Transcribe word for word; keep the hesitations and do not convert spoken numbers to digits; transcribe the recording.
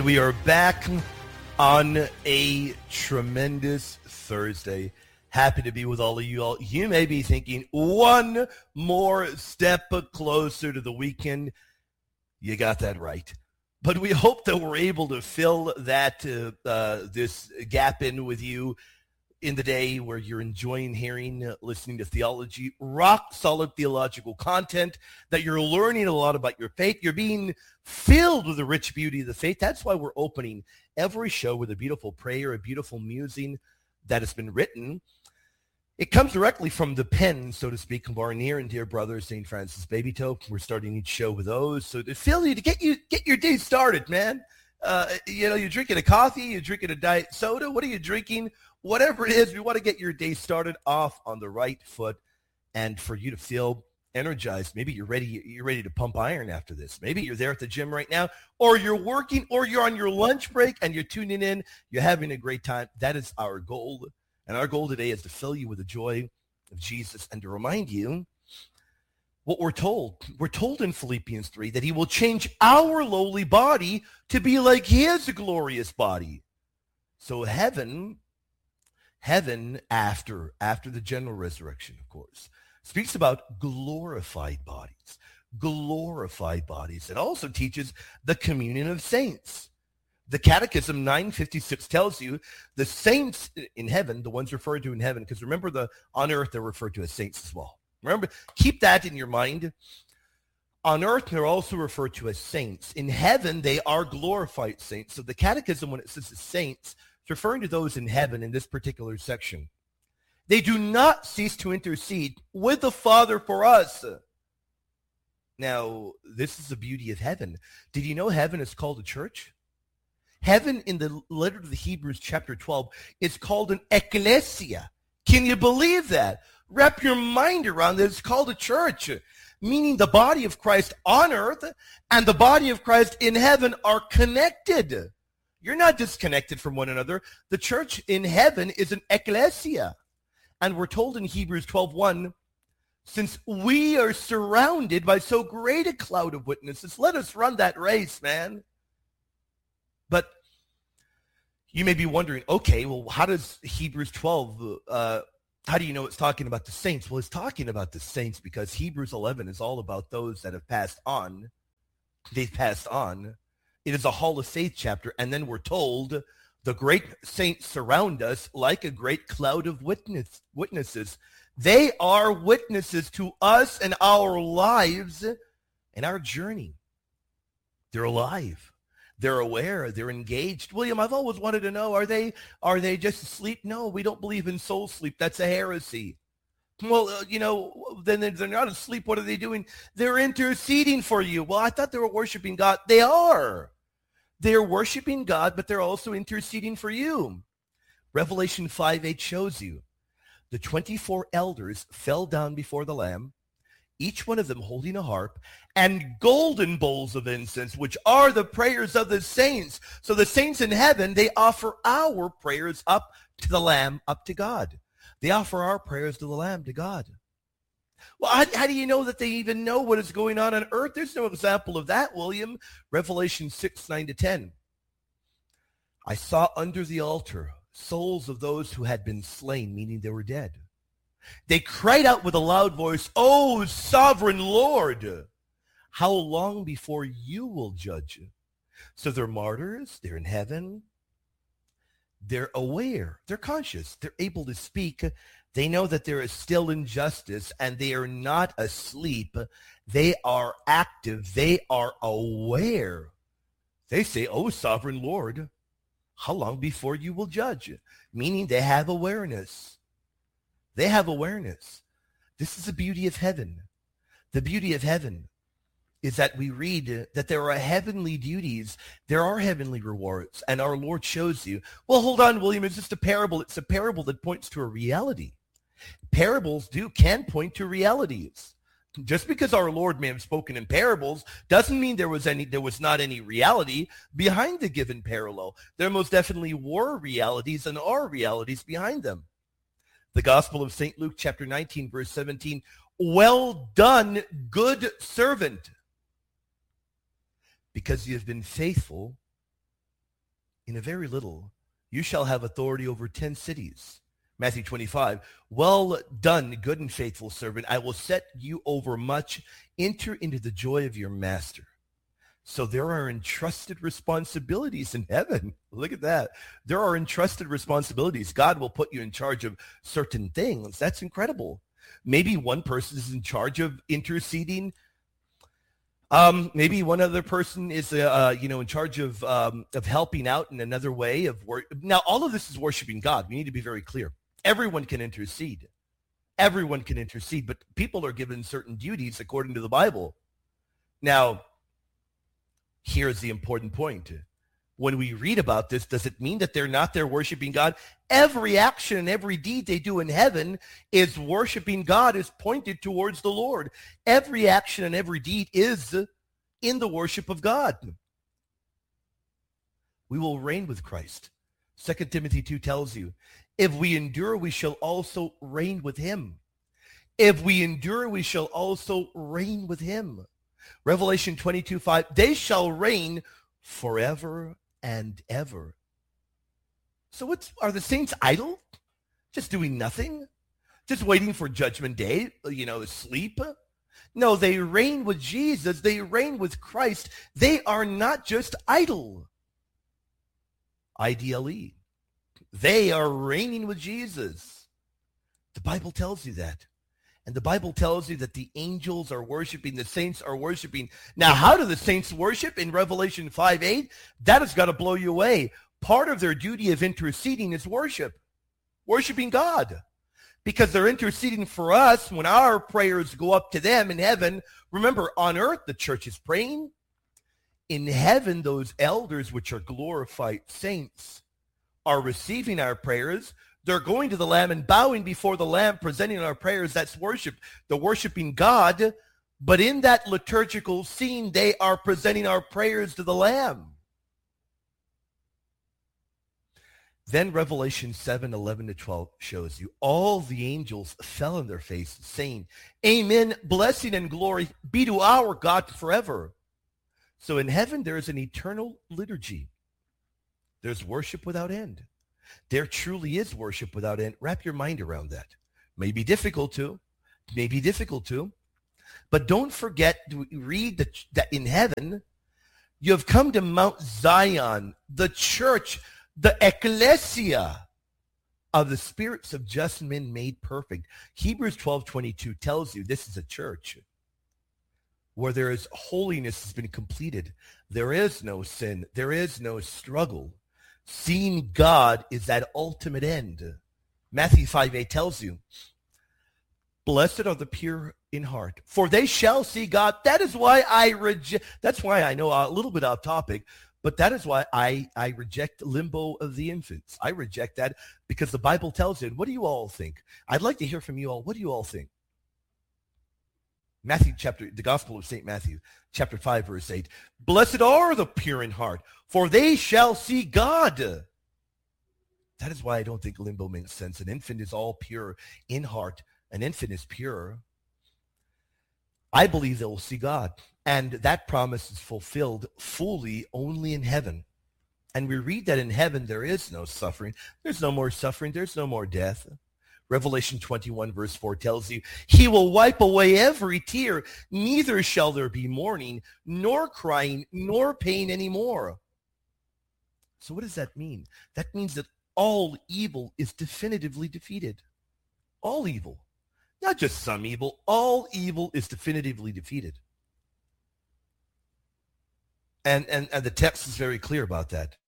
We are back on a tremendous Thursday. Happy to be with all of you all. You may be thinking, one more step closer to the weekend. You got that right. But we hope that we're able to fill that uh, uh, this gap in with you in the day where you're enjoying hearing, uh, listening to theology, rock solid theological content, that you're learning a lot about your faith. You're being filled with the rich beauty of the faith. That's why we're opening every show with a beautiful prayer, a beautiful musing that has been written. It comes directly from the pen, so to speak, of our near and dear brother, Saint Francis Babytoe. We're starting each show with those. So to fill you, to get you, get your day started, man. Uh, you know, you're drinking a coffee, you're drinking a diet soda. What are you drinking? Whatever it is, we want to get your day started off on the right foot, and for you to feel energized. Maybe you're ready. You're ready to pump iron after this. Maybe you're there at the gym right now, or you're working, or you're on your lunch break and you're tuning in. You're having a great time. That is our goal, and our goal today is to fill you with the joy of Jesus and to remind you what we're told. We're told in Philippians three that he will change our lowly body to be like his glorious body. So heaven. Heaven after, after the general resurrection, of course, speaks about glorified bodies, glorified bodies. It also teaches the communion of saints. The Catechism nine fifty-six tells you the saints in heaven, the ones referred to in heaven, because remember, the on earth they're referred to as saints as well. Remember, keep that in your mind. On earth, they're also referred to as saints. In heaven, they are glorified saints. So the Catechism, when it says the saints, it's referring to those in heaven in this particular section. They do not cease to intercede with the Father for us. Now, this is the beauty of heaven. Did you know heaven is called a church? Heaven in the letter to the Hebrews chapter twelve is called an ecclesia. Can you believe that? Wrap your mind around that. It's called a church, meaning the body of Christ on earth and the body of Christ in heaven are connected. You're not disconnected from one another. The church in heaven is an ecclesia. And we're told in Hebrews twelve one, since we are surrounded by so great a cloud of witnesses, let us run that race, man. But you may be wondering, okay, well, how does Hebrews twelve, uh, how do you know it's talking about the saints? Well, it's talking about the saints because Hebrews eleven is all about those that have passed on. They've passed on. It is a Hall of Faith chapter, and then we're told the great saints surround us like a great cloud of witness, witnesses. They are witnesses to us and our lives and our journey. They're alive. They're aware. They're engaged. William, I've always wanted to know, are they are they just asleep? No, we don't believe in soul sleep. That's a heresy. Well, uh, you know, then they're not asleep. What are they doing? They're interceding for you. Well, I thought they were worshiping God. They are. They're worshiping God, but they're also interceding for you. Revelation five eight shows you the twenty-four elders fell down before the Lamb, each one of them holding a harp and golden bowls of incense, which are the prayers of the saints. So the saints in heaven, they offer our prayers up to the Lamb, up to God. They offer our prayers to the Lamb, to God. Well, how, how do you know that they even know what is going on on earth? There's no example of that, William. Revelation six, nine to ten. I saw under the altar souls of those who had been slain, meaning they were dead. They cried out with a loud voice, "O sovereign Lord, how long before you will judge?" So they're martyrs. They're in heaven. They're aware. They're conscious. They're able to speak. They know that there is still injustice, and they are not asleep. They are active. They are aware. They say, "Oh, sovereign Lord, how long before you will judge?" Meaning they have awareness. They have awareness. This is the beauty of heaven. The beauty of heaven is that we read that there are heavenly duties, there are heavenly rewards, and our Lord shows you. Well, hold on, William, it's just a parable. It's a parable that points to a reality. Parables do can point to realities. Just because our Lord may have spoken in parables doesn't mean there was any there was not any reality behind the given parallel. There most definitely were realities and are realities behind them. The Gospel of Saint Luke, chapter nineteen, verse seventeen, "Well done, good servant. Because you have been faithful in a very little, you shall have authority over ten cities. Matthew twenty-five, well done, good and faithful servant. I will set you over much. Enter into the joy of your master. So there are entrusted responsibilities in heaven. Look at that. There are entrusted responsibilities. God will put you in charge of certain things. That's incredible. Maybe one person is in charge of interceding. Um, maybe one other person is, uh, you know, in charge of um, of helping out in another way of work. Now, all of this is worshiping God. We need to be very clear. Everyone can intercede. Everyone can intercede, but people are given certain duties according to the Bible. Now, here's the important point. When we read about this, does it mean that they're not there worshiping God? Every action and every deed they do in heaven is worshiping God, is pointed towards the Lord. Every action and every deed is in the worship of God. We will reign with Christ. Second Timothy two tells you, if we endure, we shall also reign with him. If we endure, we shall also reign with him. Revelation twenty-two five, they shall reign forever and ever. So what's, are the saints idle? Just doing nothing? Just waiting for judgment day, you know, sleep? No, they reign with Jesus. They reign with Christ. They are not just idle. I D L E. They are reigning with Jesus. The Bible tells you that. And the Bible tells you that the angels are worshiping, the saints are worshiping. Now, how do the saints worship? In Revelation five eight, that has got to blow you away. Part of their duty of interceding is worship, worshiping God. Because they're interceding for us when our prayers go up to them in heaven. Remember, on earth, the church is praying. In heaven, those elders, which are glorified saints, are receiving our prayers. They're going to the Lamb and bowing before the Lamb, presenting our prayers. That's worship. They're worshiping God. But in that liturgical scene, they are presenting our prayers to the Lamb. Then Revelation seven eleven to twelve shows you all the angels fell on their faces, saying, Amen, blessing and glory be to our God forever. So in heaven, there is an eternal liturgy. There's worship without end. There truly is worship without end. Wrap your mind around that. May be difficult to, may be difficult to, but don't forget to read that, that in heaven, you have come to Mount Zion, the church, the ecclesia of the spirits of just men made perfect. Hebrews twelve twenty-two tells you this is a church where there is holiness has been completed. There is no sin. There is no struggle. Seeing God is that ultimate end. Matthew five eight tells you, blessed are the pure in heart, for they shall see God. That is why I reject, that's why I know a little bit off topic, but that is why I, I reject limbo of the infants. I reject that because the Bible tells it. What do you all think? I'd like to hear from you all. What do you all think? Matthew chapter, the Gospel of Saint Matthew, chapter five, verse eight. Blessed are the pure in heart, for they shall see God. That is why I don't think limbo makes sense. An infant is all pure in heart. An infant is pure. I believe they will see God. And that promise is fulfilled fully only in heaven. And we read that in heaven there is no suffering. There's no more suffering. There's no more death. Revelation twenty-one verse four tells you, he will wipe away every tear. Neither shall there be mourning, nor crying, nor pain anymore. So what does that mean? That means that all evil is definitively defeated. All evil. Not just some evil. All evil is definitively defeated. And, and, and the text is very clear about that.